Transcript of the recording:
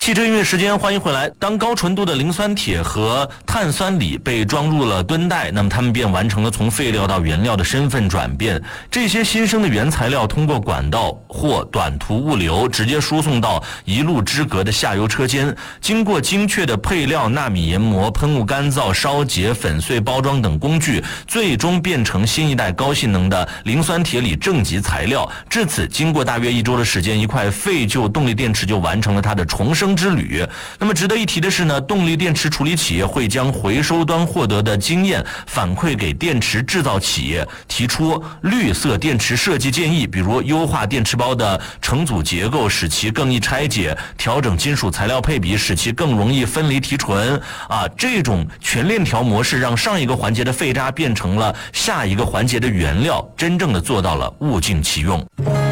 汽车音乐时间，欢迎回来。当高纯度的磷酸铁和碳酸锂被装入了吨带，那么它们便完成了从废料到原料的身份转变。这些新生的原材料通过管道或短途物流直接输送到一路之隔的下游车间，经过精确的配料、纳米研磨、喷雾干燥、烧结、粉碎、包装等工具，最终变成新一代高性能的磷酸铁锂正极材料。至此，经过大约1周的时间，一块废旧动力电池就完成了它的重生之旅。那么值得一提的是呢，动力电池处理企业会将回收端获得的经验反馈给电池制造企业，提出绿色电池设计建议，比如优化电池包的成组结构，使其更易拆解，调整金属材料配比，使其更容易分离提纯。这种全链条模式让上一个环节的废渣变成了下一个环节的原料，真正的做到了物尽其用。